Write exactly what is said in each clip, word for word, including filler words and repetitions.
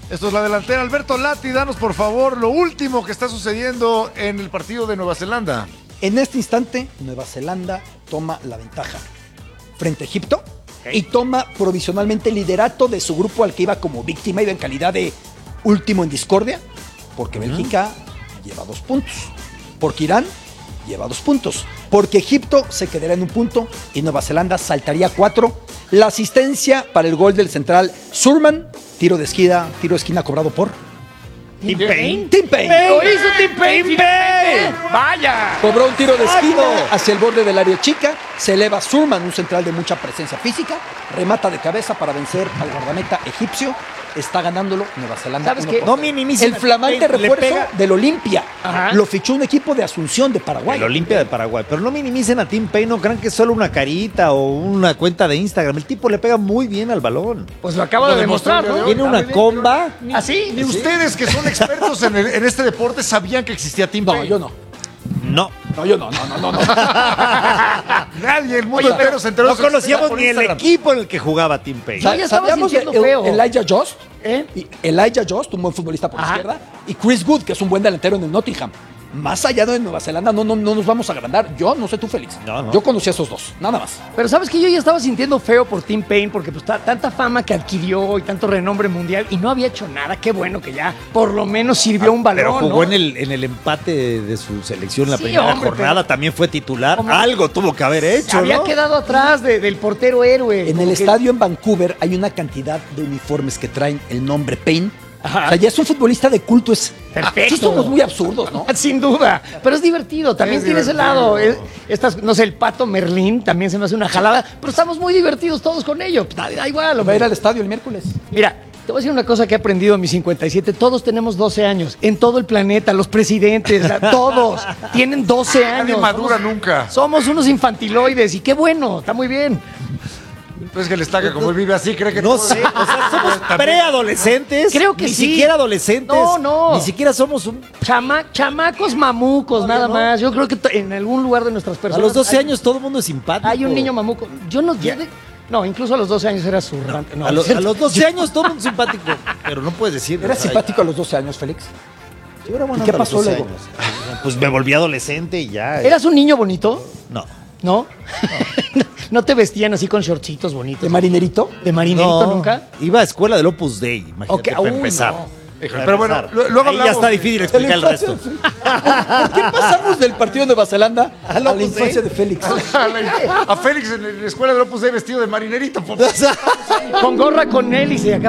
Esto es La Delantera. Alberto Lati, danos por favor lo último que está sucediendo en el partido de Nueva Zelanda. En este instante, Nueva Zelanda toma la ventaja frente a Egipto okay. y toma provisionalmente el liderato de su grupo al que iba como víctima, iba en calidad de último en discordia, porque uh-huh. Bélgica lleva dos puntos, porque Irán lleva dos puntos, porque Egipto se quedará en un punto y Nueva Zelanda saltaría cuatro. La asistencia para el gol del central Surman, tiro de esquina, tiro de esquina cobrado por Tim Paine. Tim Paine. Lo hizo Tim Paine. Vaya. Cobró un tiro de esquina hacia el borde del área chica. Se eleva Surman, un central de mucha presencia física. Remata de cabeza para vencer al guardameta egipcio. Está ganándolo Nueva Zelanda. ¿Sabes qué? No minimicen. El flamante refuerzo del Olimpia. Ajá. Lo fichó un equipo de Asunción de Paraguay. El Olimpia de Paraguay. Pero no minimicen a Tim Paine. No crean que es solo una carita o una cuenta de Instagram. El tipo le pega muy bien al balón. Pues lo acaba de demostrar, ¿no? Tiene una comba. ¿Así? Ni ustedes que son expertos en, el, en este deporte sabían que existía Tim Paine. No, yo no. No. No, yo no, no, no, no. no. Nadie, el mundo entero se enteró. No conocíamos ni el equipo en el que jugaba Tim Paine. Yo ya estaba sintiendo el, feo. Elijah Jost, ¿Eh? y Elijah Jost, un buen futbolista por la izquierda, y Chris Wood, que es un buen delantero en el Nottingham. Más allá de Nueva Zelanda, no, no, no nos vamos a agrandar. Yo, no sé tú, Félix. No, no. Yo conocí a esos dos, nada más. Pero ¿sabes que yo ya estaba sintiendo feo por Tim Paine? Porque pues ta- tanta fama que adquirió y tanto renombre mundial y no había hecho nada. Qué bueno que ya por lo menos sirvió ah, un balón, Pero jugó ¿no? en, el, en el empate de su selección la Sí, primera hombre, jornada. pero... También fue titular. Hombre, algo tuvo que haber hecho, Había ¿no? quedado atrás de, del portero héroe. En el que... estadio en Vancouver hay una cantidad de uniformes que traen el nombre Paine. Ajá. O sea, ya es un futbolista de culto. Es... Perfecto. Sí somos muy absurdos, ¿no? Sin duda. Pero es divertido. También Es tiene ese divertido. lado. Es- Estas, no sé, el Pato Merlín también se me hace una jalada. Pero estamos muy divertidos todos con ello. Da, da igual. Va a Hombre. ir al estadio el miércoles. Mira, te voy a decir una cosa que he aprendido en mis cincuenta y siete. Todos tenemos doce años. En todo el planeta, los presidentes, la- todos tienen doce años. Nadie madura Somos- nunca. Somos unos infantiloides y qué bueno, está muy bien. Entonces que el estaca, como él vive así, cree que No todo- sé, o sea, somos También- preadolescentes. Creo que ni sí. siquiera adolescentes. No, no. Ni siquiera somos un. Chama, chamacos mamucos, No, nada yo no. más. Yo creo que t- en algún lugar de nuestras A personas. los doce hay- años todo el mundo es simpático. Hay un niño mamuco. Yo no. yo de- no, incluso a los doce años era zurrante. No, a, los, no, a los doce años todo el mundo es simpático. Pero no puedes decir. ¿Eras o sea, simpático a los doce años, Félix? yo era buena ¿Y qué onda a los pasó doce luego? años. Pues me volví adolescente y ya. ¿Eras un niño bonito? No. ¿No? ¿No te vestían así con shortcitos bonitos? ¿De marinerito? ¿De marinerito No, nunca? Iba a escuela del Opus Dei, imagínate, Ok, para uy, empezar. no. Híjole, pero bueno, lo- luego Ahí ya hablamos está de- difícil explicar el resto. ¿Por qué pasamos del partido de Nueva Zelanda a la Opus infancia Dei? de Félix? a, la- a Félix en la escuela de Opus Dei vestido de marinerito. por favor. Con gorra con hélice acá.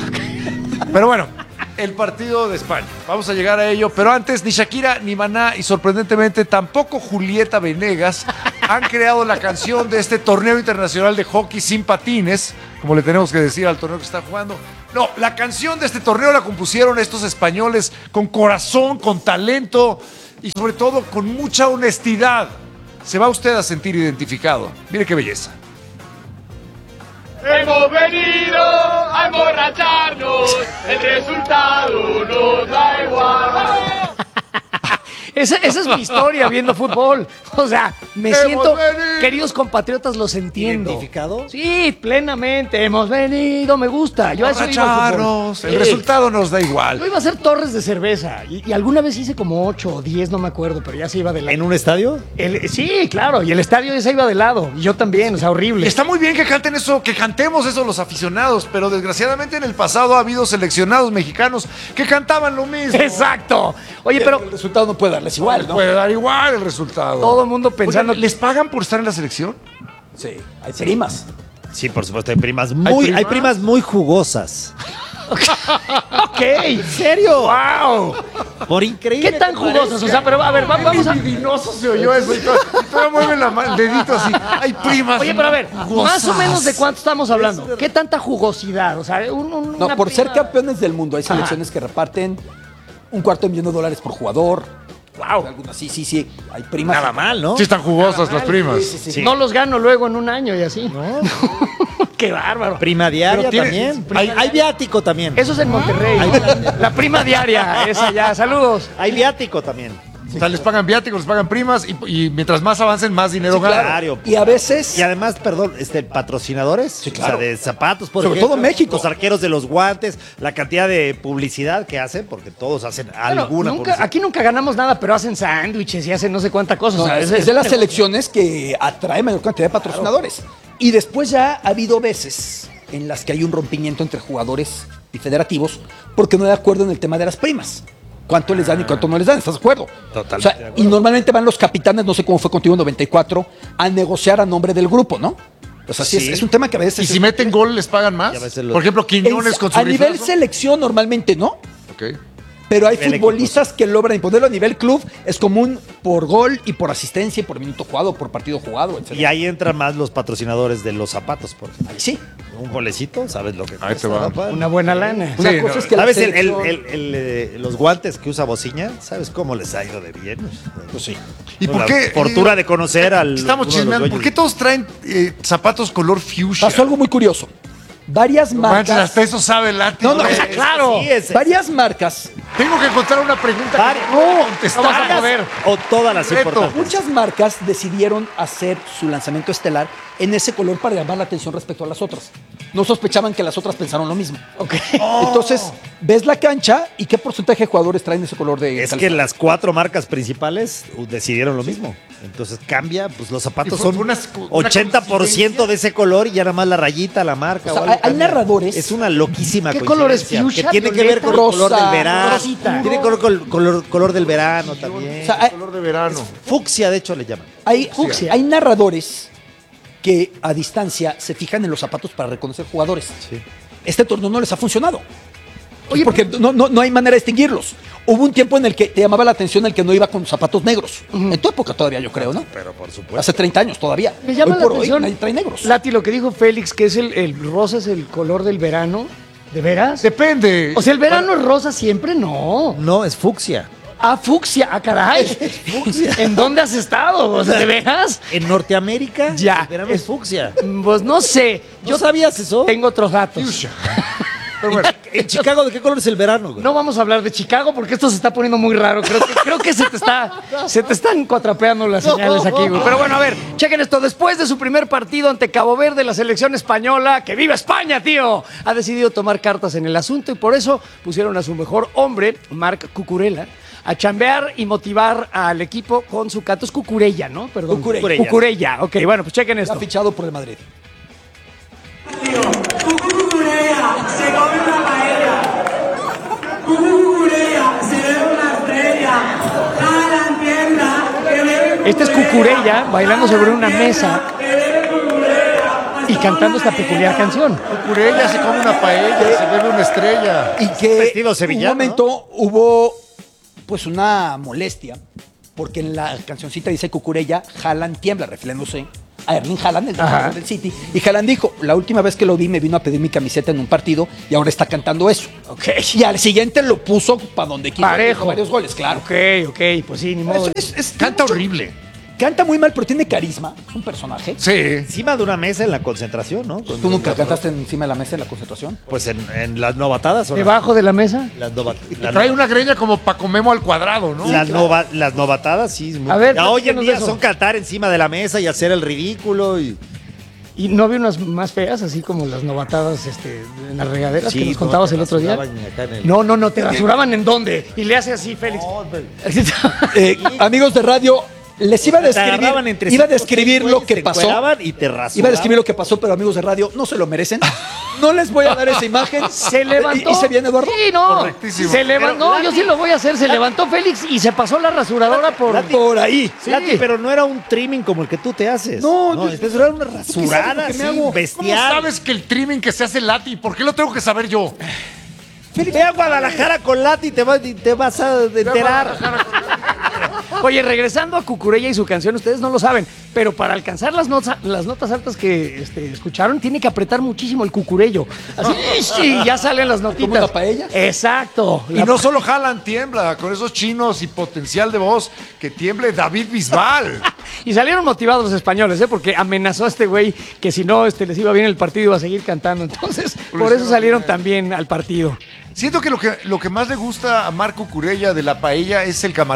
Pero bueno, el partido de España. Vamos a llegar a ello. Pero antes, ni Shakira, ni Maná y sorprendentemente tampoco Julieta Venegas han creado la canción de este torneo internacional de hockey sin patines, como le tenemos que decir al torneo que está jugando. No, la canción de este torneo la compusieron estos españoles con corazón, con talento y sobre todo con mucha honestidad. Se va usted a sentir identificado. Mire qué belleza. Hemos venido a emborracharnos, el resultado nos da igual. Esa, esa es mi historia viendo fútbol. O sea, me Hemos siento, venido. queridos compatriotas, los entiendo. ¿Identificado? Sí, plenamente. Hemos venido, me gusta. Yo a eso iba al fútbol. Emborracharnos, el Sí. resultado nos da igual. Yo iba a hacer torres de cerveza y, y alguna vez hice como ocho o diez, no me acuerdo, pero ya se iba de lado. ¿En un estadio? El- sí, claro, y el estadio ya se iba de lado. Y yo también, o sea, horrible. Está muy bien que canten eso, que cantemos eso los aficionados, pero desgraciadamente en el pasado ha habido seleccionados mexicanos que cantaban lo mismo. Exacto. Oye, pero El resultado no puede darles igual, ¿no? Puede dar igual el resultado. todo el mundo pensando... Oigan, ¿les pagan por estar en la selección? Sí, hay primas. Sí, por supuesto, hay primas muy, hay primas? primas muy jugosas. Ok, ¿en serio? ¡Wow! Por increíble. ¿Qué tan que jugosas? parezca. O sea, pero a ver, va- vamos a... Libidinoso se oyó eso. Y todo- y todavía mueven la ma- el dedito así. Hay primas. Oye, pero a ver, más o jugosas. menos de cuánto estamos hablando. ¿Qué tanta jugosidad? O sea, un, un- No, una por ser prima- campeones del mundo hay selecciones que reparten un cuarto de millón de dólares por jugador. Wow. Algunas, sí, sí, sí. Hay primas. Nada mal, ¿no? Sí están jugosas las primas. Sí, sí, sí. No los gano luego en un año y así. Qué bárbaro. Prima diaria Pero tiene- también. prima Hay, diaria. hay viático también. Eso es en Monterrey. La prima diaria, esa ya. Saludos. Hay viático también. O sea, les pagan viáticos, les pagan primas y, y mientras más avancen, más dinero Sí, ganan. claro. Y a veces... Y además, perdón, este, patrocinadores, Sí, claro. o sea, de zapatos, por Sobre ejemplo, todo México. los arqueros de los guantes, la cantidad de publicidad que hacen, porque todos hacen Bueno, alguna nunca- publicidad. aquí nunca ganamos nada, pero hacen sándwiches y hacen no sé cuánta cosa. No, o sea, es, es- es de las selecciones que atrae mayor cantidad de patrocinadores. Y después ya ha habido veces en las que hay un rompimiento entre jugadores y federativos porque no hay acuerdo en el tema de las primas. ¿Cuánto les dan y cuánto no les dan? ¿Estás de acuerdo? Totalmente O sea, de acuerdo. y normalmente van los capitanes, no sé cómo fue contigo en noventa y cuatro, a negociar a nombre del grupo, ¿no? O sea, sí, Sí. es, es un tema que a veces... Y si meten gol, les pagan más. Y a veces los- Por ejemplo, Quiñones En- con su a nivel riflazo. selección normalmente no, Ok. pero hay Nivel futbolistas que logran imponerlo a nivel club. Es común por gol y por asistencia y por minuto jugado, por partido jugado, etcétera. Y ahí entran más los patrocinadores de los zapatos, por ejemplo. Ahí sí. Un golecito, ¿sabes lo que Ahí te cuesta, va. papá? una buena lana. Una Sí, cosa no, es que la ¿Sabes el, el- selección- el- el, eh, los guantes que usa Bociña? ¿Sabes cómo les ha ido de bien? Pues sí. ¿Y por La qué? fortuna eh, de conocer al. Estamos uno de los chismeando. dueños. ¿Por qué todos traen eh, zapatos color fuchsia? Pasó algo muy curioso. Varias No manches, marcas, hasta eso sabe Lati. No, no, güey. o sea, claro. Sí, es- varias marcas, Tengo que encontrar una pregunta Vari- que no puedo contestar. no vas a poder. O todas las Reto. importantes. muchas marcas decidieron hacer su lanzamiento estelar en ese color para llamar la atención respecto a las otras. No sospechaban que las otras pensaron lo mismo. Ok. Entonces, ves la cancha y qué porcentaje de jugadores traen ese color de Es que calzado? las cuatro marcas principales uh, decidieron lo mismo. Entonces cambia, pues los zapatos Y fue- son fue una- una ochenta por ciento coincidencia. de ese color y ya nada más la rayita, la marca. O sea, o algo hay- hay cambia. narradores- Es una loquísima ¿Qué color es? coincidencia, ¿Fuchsia, que tiene que ver con el violeta, color del rosa, verano. rosita? Tiene color, color, color, color del verano también. O sea, hay, Color de verano. Fucsia, de hecho, le llaman. hay- Fucsia. hay narradores que a distancia se fijan en los zapatos para reconocer jugadores. Este torneo no les ha funcionado. Oye, porque no, no, no hay manera de distinguirlos. Hubo un tiempo en el que te llamaba la atención el que no iba con zapatos negros. En tu época todavía, yo creo, ¿no? Pero por supuesto. Hace treinta años todavía. Me llama Hoy la por atención. hoy nadie trae negros. Lati, lo que dijo Félix, que es el, el rosa es el color del verano. ¿De veras? Depende. O sea, ¿el verano es rosa siempre? No. No, es fucsia. Ah, fucsia. Ah, caray. ¿En dónde has estado? O sea, ¿de veras? En Norteamérica, Ya. el verano es fucsia. Pues no sé. ¿No sabías eso? Tengo otros datos. Fuchsia. Pero bueno, En Chicago, ¿de qué color es el verano, güey? No vamos a hablar de Chicago porque esto se está poniendo muy raro. Creo que, creo que se te está, se te están cuatrapeando las señales aquí, güey. Pero bueno, a ver, chequen esto. Después de su primer partido ante Cabo Verde, la selección española, que viva España, tío, ha decidido tomar cartas en el asunto y por eso pusieron a su mejor hombre, Marc Cucurella, a chambear y motivar al equipo con su canto. Es Cucurella, ¿no? Perdón. Cucurella. Cucurella. Ok, bueno, pues chequen Está esto. fichado por el Madrid. Cucucucurea, se come una paella. Cucucucurea, se bebe una estrella. Jala, tienda, que bebe Este es Cucurella bailando sobre una mesa y cantando esta peculiar canción. Cucurella se come una paella, se bebe una estrella. Y que vestido un sevillano, momento hubo pues una molestia porque en la cancioncita dice Cucurella, Haaland tiembla, refiriéndose a Erling Haaland, el Ajá. jugador del City. Y Haaland dijo, la última vez que lo vi me vino a pedir mi camiseta en un partido y ahora está cantando eso. Ok. Y al siguiente lo puso para donde quiso. Parejo. Hizo varios goles, claro. Ok, ok, pues sí, ni modo. Es- es- es- Canta mucho- horrible. Canta muy mal, pero tiene carisma. Es un personaje. Sí. Encima de una mesa en la concentración, ¿no? ¿Tú nunca cantaste encima de la mesa en la concentración? Pues en, en las novatadas. ¿o no? ¿Debajo de la mesa? Las, nova- las- Trae una greña como Paco Memo al cuadrado, ¿no? las nova- las novatadas, sí. es muy- A ver, ya hoy en platícanos día de eso. son cantar encima de la mesa y hacer el ridículo. Y, ¿Y no había unas más feas, así como las novatadas este, en las regaderas Sí, que nos no, contabas te el otro día? rasuraban acá en el- No, no, no, ¿te rasuraban en dónde? Y le hace así, Félix. Eh, amigos de radio, les iba a Te describir, agarraban entre iba a cinco, describir seis lo güeyes, que te pasó. encueraban y te rasuraban. Iba a describir lo que pasó, pero amigos de radio, no se lo merecen. No les voy a dar esa imagen. Se levantó. ¿Hice bien, Eduardo? Sí, no. Correctísimo. Se levantó. No, yo sí lo voy a hacer. Se levantó Félix y se pasó la rasuradora por. Por ahí. Sí. Lati, pero no era un trimming como el que tú te haces. No, no yo- este era una rasurada ¿qué sabes lo que me así, hago? ¿Cómo bestial. sabes que el trimming que se hace Lati? ¿Por qué lo tengo que saber yo? Ve a Guadalajara con Lati y te, vas- y te vas a enterar. Oye, regresando a Cucurella y su canción, ustedes no lo saben, pero para alcanzar las notas, las notas altas que este, escucharon, tiene que apretar muchísimo el cucurello. Así, y ya salen las notitas. ¿Como una paella? Exacto. Y no solo Haaland tiembla, con esos chinos y potencial de voz, que tiemble David Bisbal. Y salieron motivados los españoles, ¿eh? Porque amenazó a este güey que si no este, les iba bien el partido iba a seguir cantando. Entonces, por eso salieron también al partido. Siento que lo que, lo que más le gusta a Marco Curella de la paella es el camarón.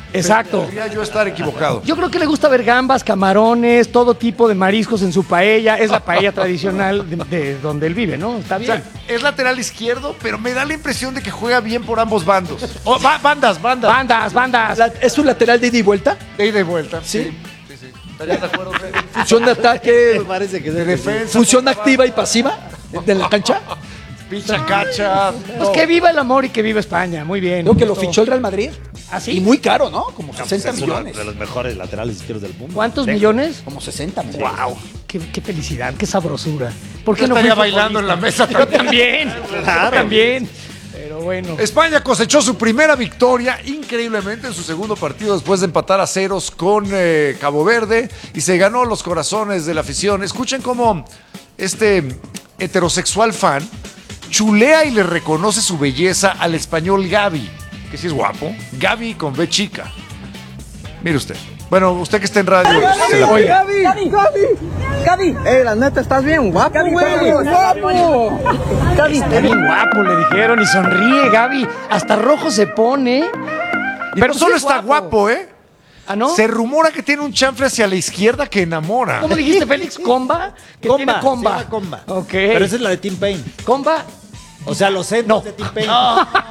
Exacto. Podría yo estar equivocado. Yo creo que le gusta ver gambas, camarones, todo tipo de mariscos en su paella. Es la paella tradicional de, de donde él vive, ¿no? Está O bien. sea, es lateral izquierdo, pero me da la impresión de que juega bien por ambos bandos. Oh, ba- bandas, bandas. Bandas, bandas. La- ¿Es un lateral de ida y vuelta? De ida y vuelta. Sí. Sí, sí. ¿Estarías de acuerdo? Fede? Función de ataque, Me parece que De defensa. función por activa y pasiva de la cancha. Picha, cacha. Pues que viva el amor y que viva España. Muy bien. Creo que lo Todo. fichó el Real Madrid. ¿Ah, sí? Y muy caro, ¿no? Como sesenta Es uno millones. de los mejores laterales izquierdos del mundo. ¿Cuántos De- millones? Como sesenta millones. ¡Wow! Qué, qué felicidad, qué sabrosura. ¿Por Yo qué no estaría fui bailando en la futbolista? mesa Yo también. también. Yo también. Pero bueno. España cosechó su primera victoria increíblemente en su segundo partido después de empatar a ceros con eh, Cabo Verde y se ganó los corazones de la afición. Escuchen cómo este heterosexual fan chulea y le reconoce su belleza al español Gavi, que sí es guapo. Gavi con B chica. Mire usted. Bueno, usted que está en radio. se la- Gaby, Gaby, Gaby. Eh, la neta, estás bien guapo, güey. Guapo. Gaby, Está bien guapo, le dijeron, y sonríe, Gaby. Hasta rojo se pone. Y no sí solo es está guapo, ¿eh? ¿Ah, no? Se rumora que tiene un chanfle hacia la izquierda que enamora. ¿Cómo dijiste, Félix? ¿Comba? Que Comba, tiene comba. se llama comba. Ok. Pero esa es la de Tim Payne. ¿Comba? O sea, los centros de Tim Payne.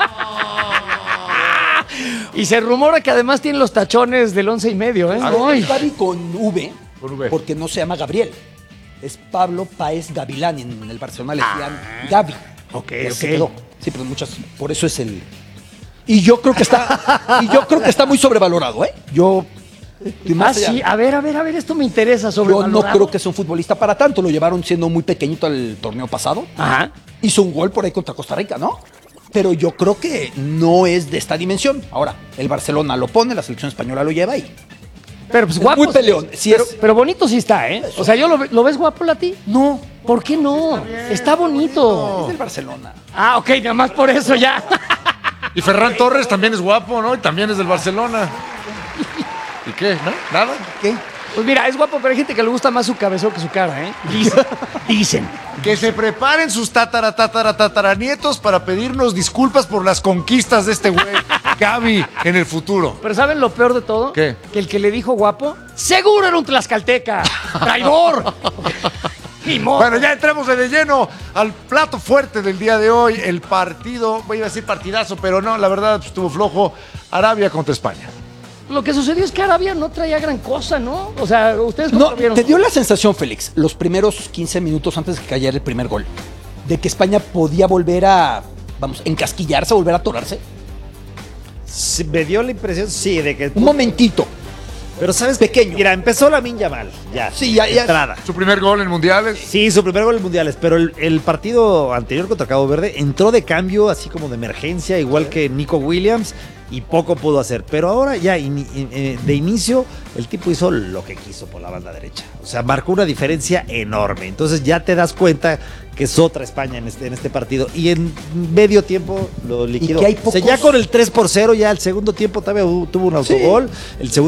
Y se rumora que además tiene los tachones del once y medio, ¿eh? Ay. Gaby con V, Con V. porque no se llama Gabriel. Es Pablo Páez Gavilán. En el Barcelona le decían Gaby. Ok, Y así ok. se quedó. Sí, pero muchas. Por eso es el. Y yo creo que está. y yo creo que está muy sobrevalorado, ¿eh? Yo. y Ah, más allá, sí. A ver, a ver, a ver, esto me interesa sobre Yo no creo que sea un futbolista para tanto. Lo llevaron siendo muy pequeñito al torneo pasado. Ajá. Hizo un gol por ahí contra Costa Rica, ¿no? Pero yo creo que no es de esta dimensión. Ahora, el Barcelona lo pone, la selección española lo lleva ahí. Pero pues Es guapo. muy peleón, sí pero, es. pero bonito sí está, ¿eh? O sea, yo lo, ve- ¿lo ves guapo, Lati? No. ¿Por qué no? Está bonito. Es del Barcelona. Ah, ok, nada más por eso ya. Y Ferran Torres también es guapo, ¿no? Y también es del Barcelona. ¿Y qué? ¿No? ¿Nada? ¿Qué? Pues mira, es guapo, pero hay gente que le gusta más su cabezón que su cara, ¿eh? Dicen. Dicen. Que se preparen sus tatara, tatara, tataranietos para pedirnos disculpas por las conquistas de este güey, Gaby, en el futuro. Pero ¿saben lo peor de todo? ¿Qué? Que el que le dijo guapo, seguro era un tlaxcalteca. ¡Traidor! Ni modo. Bueno, ya entremos de lleno al plato fuerte del día de hoy. El partido, voy a decir partidazo, pero no, la verdad estuvo flojo. Arabia contra España. Lo que sucedió es que Arabia no traía gran cosa, ¿no? O sea, ustedes cómo No, lo vieron. te dio la sensación, Félix, los primeros quince minutos antes de que cayera el primer gol, de que España podía volver a, vamos, encasquillarse, volver a atorarse. Sí, me dio la impresión, sí, de que. Un momentito. Pero sabes, Pequeño. Mira, empezó la Minja mal. Ya. Sí, ya- ya- Entrada. Su primer gol en mundiales. Sí, su primer gol en mundiales, pero el, el partido anterior contra Cabo Verde entró de cambio, así como de emergencia, igual que Nico Williams, y poco pudo hacer. Pero ahora ya ini- eh, de inicio, el tipo hizo lo que quiso por la banda derecha. O sea, marcó una diferencia enorme. Entonces ya te das cuenta que es otra España en este, en este partido. Y en medio tiempo lo liquidó. que hay O sea, pocos- ya con el tres por cero, ya el segundo tiempo todavía hubo- tuvo un autogol. El segundo